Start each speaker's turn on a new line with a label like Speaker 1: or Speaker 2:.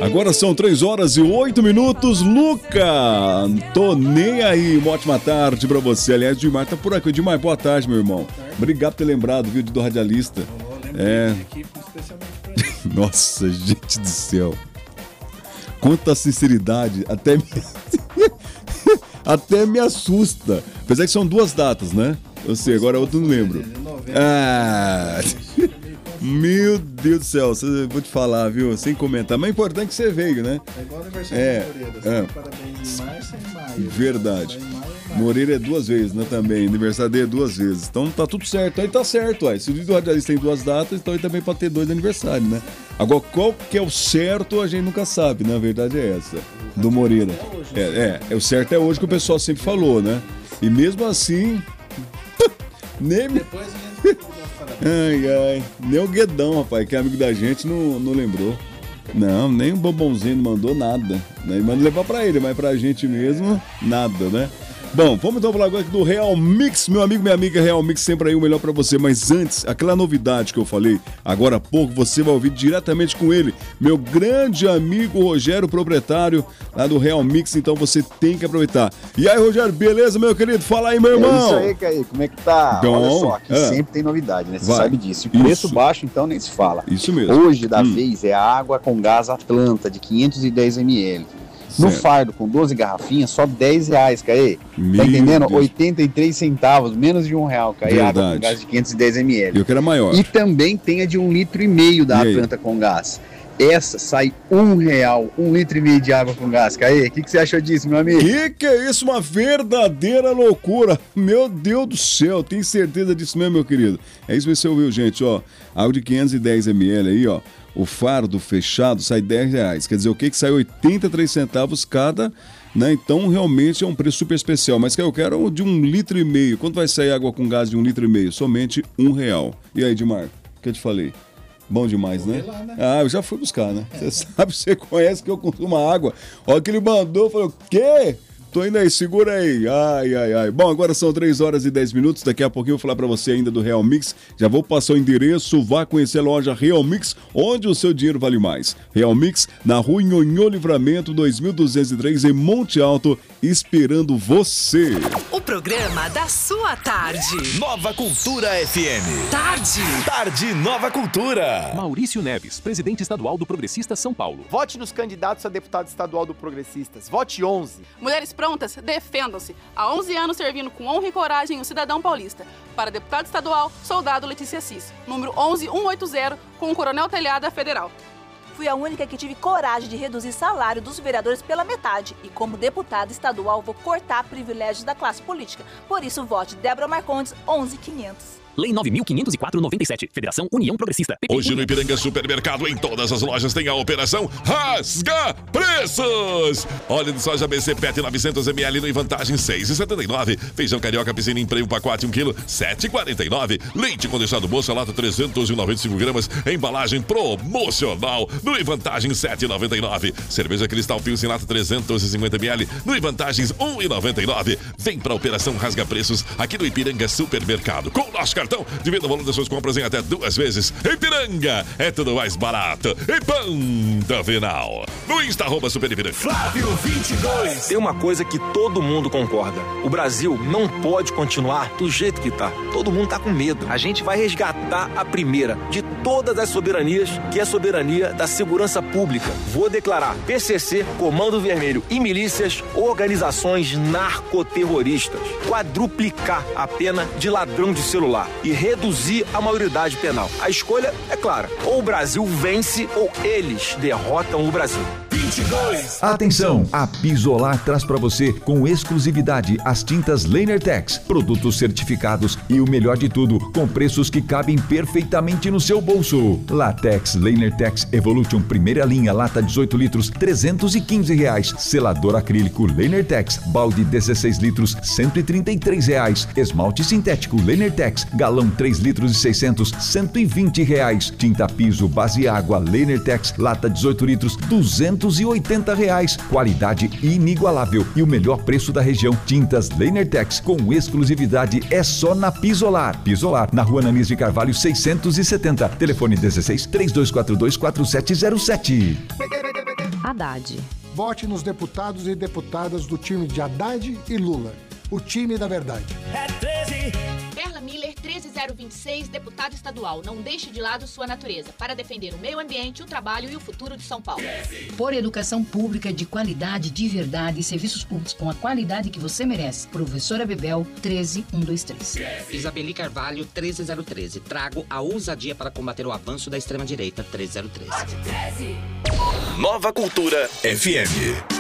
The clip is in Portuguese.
Speaker 1: Agora são 3h08. Luca, tô nem aí. Uma ótima tarde pra você. Aliás, Dimar tá por aqui. Dimar, boa tarde, meu irmão. Obrigado por ter lembrado, viu, do radialista. Nossa, gente do céu. Quanta sinceridade, até me assusta. Apesar que são duas datas, né? Eu sei, agora eu não lembro. Meu Deus do céu, vou te falar, viu? Sem comentar. Mas é importante que você veio, né?
Speaker 2: É igual o aniversário do Moreira. Parabéns em março e em maio.
Speaker 1: Verdade. Moreira é 2 vezes, né? Também. Aniversário dele é 2 vezes. Então tá tudo certo. Aí tá certo, uai. Se o vídeo radialista tem 2 datas, então ele também pode ter 2 aniversários, né? Agora, qual que é o certo, a gente nunca sabe, né? A verdade é essa. Do Moreira. O certo é hoje que o pessoal sempre falou, né? E mesmo assim. Nem. Nem o Guedão, rapaz, que é amigo da gente, não lembrou. Não, nem o Bobãozinho não mandou nada. Ele manda levar pra ele, mas pra gente mesmo, nada, né? Bom, vamos então falar agora aqui do Real Mix. Meu amigo, minha amiga, Real Mix sempre aí o melhor pra você. Mas antes, aquela novidade que eu falei agora há pouco, você vai ouvir diretamente com ele, meu grande amigo Rogério, proprietário lá do Real Mix. Então você tem que aproveitar. E aí, Rogério, beleza, meu querido? Fala aí, meu irmão.
Speaker 3: É isso aí, Caí. Como é que tá?
Speaker 1: Bom,
Speaker 3: olha só, aqui sempre tem novidade, né? Você sabe disso. E preço baixo, então, nem se fala.
Speaker 1: Isso mesmo.
Speaker 3: Hoje, da vez, é a água com gás Atlanta, de 510 ml. No fardo, com 12 garrafinhas, só R$10, Caê. Tá entendendo? 83 centavos, menos de R$1, Caê. Água com gás de 510 ml.
Speaker 1: Eu quero maior.
Speaker 3: E também tem a de 1,5 litro da Atlanta com gás. Essa sai R$1, 1,5 litro de água com gás. Caê, o que você achou disso, meu amigo?
Speaker 1: Que é isso? Uma verdadeira loucura. Meu Deus do céu, tem certeza disso mesmo, meu querido? É isso que você ouviu, gente, ó. Água de 510 ml aí, ó. O fardo fechado sai R$10. Quer dizer, o que sai 83 centavos cada, né? Então, realmente é um preço super especial. Mas que eu quero de 1,5 litro. Quanto vai sair água com gás de 1,5 litro? Somente R$1. E aí, Dimar, o que eu te falei? Bom demais, né?
Speaker 2: Lá, né?
Speaker 1: Eu já fui buscar, né? Você sabe, você conhece que eu consumo água. Olha que ele mandou, falou, o quê? Tô indo aí, segura aí. Ai. Bom, agora são 3h10. Daqui a pouquinho eu vou falar pra você ainda do Real Mix. Já vou passar o endereço, vá conhecer a loja Real Mix, onde o seu dinheiro vale mais. Real Mix, na rua Nhonhô Livramento, 2203, em Monte Alto, esperando você.
Speaker 4: O programa da sua tarde.
Speaker 5: Nova Cultura FM.
Speaker 4: Tarde
Speaker 5: Nova Cultura.
Speaker 6: Maurício Neves, presidente estadual do Progressistas São Paulo.
Speaker 7: Vote nos candidatos a deputado estadual do Progressistas. Vote 11.
Speaker 8: Mulheres prontas, defendam-se. Há 11 anos servindo com honra e coragem o cidadão paulista. Para deputado estadual, soldado Letícia Assis. Número 11180, com o Coronel Telhada Federal.
Speaker 9: Fui a única que tive coragem de reduzir salário dos vereadores pela metade. E como deputada estadual, vou cortar privilégios da classe política. Por isso, vote Débora Marcondes, 11500.
Speaker 6: Lei 9.504/97. Federação União Progressista.
Speaker 5: Hoje no Ipiranga Supermercado, em todas as lojas, tem a operação Rasga Preços. Óleo de soja BC PET 900ml no Vantagem 6,79. Feijão carioca piscina em prêmio pacote 1 kg 7,49. Leite condensado moça lata 395 gramas. Embalagem promocional no Vantagem 7,99. Cerveja Cristal Pilsen lata 350ml no Vantagens 1,99. Vem pra operação Rasga Preços aqui no Ipiranga Supermercado. Com o nosso cartão, divida o valor das suas compras em até 2 vezes. Ipiranga, é tudo mais barato. E Ponta Final. No Insta, @SuperIpiranga. Flávio 22.
Speaker 10: Tem uma coisa que todo mundo concorda. O Brasil não pode continuar do jeito que tá. Todo mundo tá com medo. A gente vai resgatar a primeira de todas as soberanias, que é a soberania da segurança pública. Vou declarar PCC, Comando Vermelho e milícias, organizações narcoterroristas. Quadruplicar a pena de ladrão de celular e reduzir a maioridade penal. A escolha é clara. Ou o Brasil vence ou eles derrotam o Brasil.
Speaker 5: 22.
Speaker 11: Atenção! A Pisolar traz para você com exclusividade as tintas LanerTex, produtos certificados e o melhor de tudo, com preços que cabem perfeitamente no seu bolso. Latex LanerTex Evolution primeira linha, lata 18 litros, R$315. Selador acrílico LanerTex, balde 16 litros, R$133. Esmalte sintético LanerTex, galão 3 litros e 600, R$120. Tinta piso base água LanerTex, lata 18 litros, R$280. Qualidade inigualável e o melhor preço da região. Tintas LanerTex com exclusividade é só na Pisolar. Pisolar, na rua Ananias de Carvalho 670. Telefone 16 3242 4707.
Speaker 12: Haddad.
Speaker 13: Vote nos deputados e deputadas do time de Haddad e Lula. O time da verdade.
Speaker 14: É 13.
Speaker 15: Perla Miller, 13026, deputada estadual. Não deixe de lado sua natureza para defender o meio ambiente, o trabalho e o futuro de São Paulo.
Speaker 16: Por educação pública de qualidade, de verdade e serviços públicos com a qualidade que você merece. Professora Bebel, 13123.
Speaker 17: Isabeli Carvalho, 13013. Trago a ousadia para combater o avanço da extrema-direita, 13013.
Speaker 4: Nova Cultura FM.